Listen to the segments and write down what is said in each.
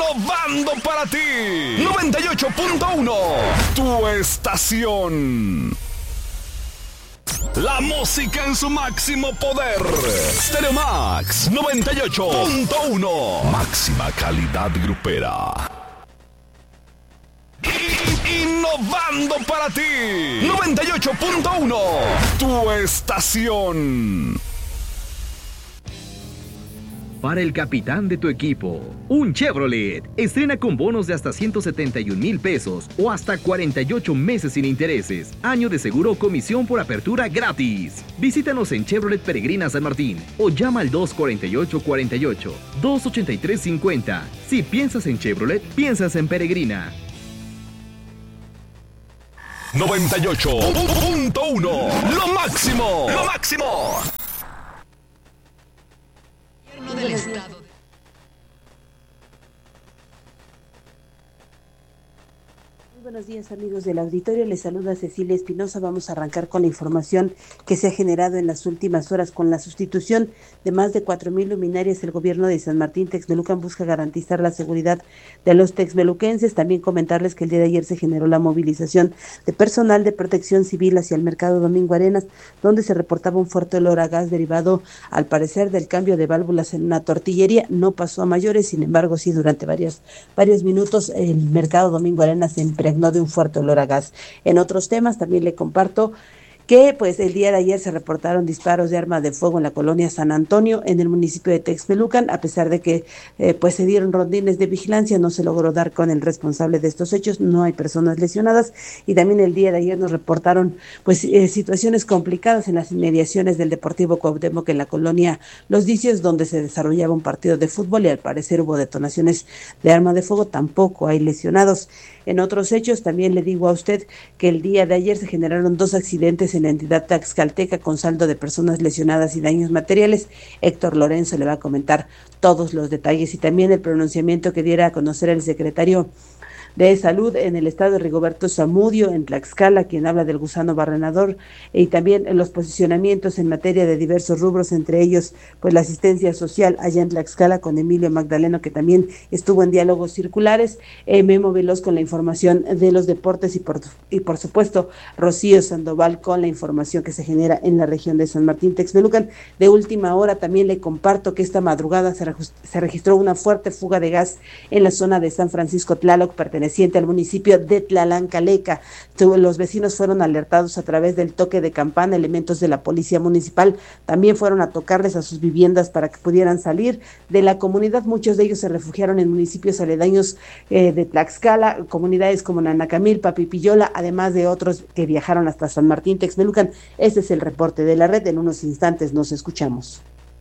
Innovando para ti. 98.1. Tu estación. La música en su máximo poder. Stereo Max 98.1. Máxima calidad grupera. Innovando para ti. 98.1. Tu estación. Para el capitán de tu equipo, un Chevrolet. Estrena con bonos de hasta 171,000 pesos o hasta 48 meses sin intereses. Año de seguro o comisión por apertura gratis. Visítanos en Chevrolet Peregrina San Martín o llama al 248-48, 283-50. Si piensas en Chevrolet, piensas en Peregrina. 98.1. Lo máximo. Lo máximo. Del Estado. Muy buenos días, amigos del auditorio, les saluda Cecilia Espinosa. Vamos a arrancar con la información que se ha generado en las últimas horas. Con la sustitución de más de 4,000 luminarias, el gobierno de San Martín Texmelucan busca garantizar la seguridad de los texmeluquenses. También comentarles que el día de ayer se generó la movilización de personal de protección civil hacia el mercado Domingo Arenas, donde se reportaba un fuerte olor a gas derivado, al parecer, del cambio de válvulas en una tortillería. No pasó a mayores, sin embargo, sí, durante varios minutos el mercado Domingo Arenas se impregnó de un fuerte olor a gas. En otros temas también le comparto que pues el día de ayer se reportaron disparos de arma de fuego en la colonia San Antonio, en el municipio de Texmelucan. A pesar de que pues se dieron rondines de vigilancia, no se logró dar con el responsable de estos hechos. No hay personas lesionadas. Y también el día de ayer nos reportaron pues situaciones complicadas en las inmediaciones del Deportivo Cuauhtémoc, en la colonia Los Dicios, donde se desarrollaba un partido de fútbol y al parecer hubo detonaciones de arma de fuego. Tampoco hay lesionados. En otros hechos, también le digo a usted que el día de ayer se generaron 2 accidentes en la entidad taxcalteca con saldo de personas lesionadas y daños materiales. Héctor Lorenzo le va a comentar todos los detalles y también el pronunciamiento que diera a conocer el secretario de Salud en el estado, Rigoberto Zamudio, en Tlaxcala, quien habla del gusano barrenador, y también los posicionamientos en materia de diversos rubros, entre ellos pues la asistencia social allá en Tlaxcala con Emilio Magdaleno, que también estuvo en diálogos circulares. Memo Veloz con la información de los deportes y por supuesto Rocío Sandoval con la información que se genera en la región de San Martín Texmelucan. De última hora también le comparto que esta madrugada se registró una fuerte fuga de gas en la zona de San Francisco Tlaloc, perteneciente al municipio de Tlalancaleca. Los vecinos fueron alertados a través del toque de campana. Elementos de la policía municipal también fueron a tocarles a sus viviendas para que pudieran salir de la comunidad. Muchos de ellos se refugiaron en municipios aledaños de Tlaxcala, comunidades como Nanacamil, Papipillola, además de otros que viajaron hasta San Martín Texmelucan. Este es el reporte de la red. En unos instantes nos escuchamos.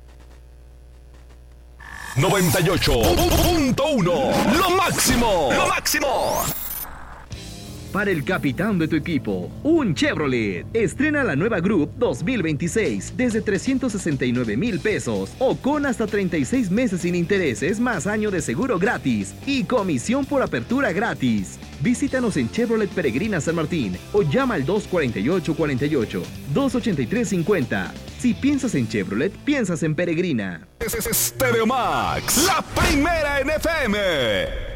98.1. Lo máximo. Lo máximo. Para el capitán de tu equipo, un Chevrolet. Estrena la nueva Group 2026 desde 369,000 pesos o con hasta 36 meses sin intereses más año de seguro gratis y comisión por apertura gratis. Visítanos en Chevrolet Peregrina San Martín o llama al 248-48, 283-50. Si piensas en Chevrolet, piensas en Peregrina. Es Stereo Max, la primera en FM.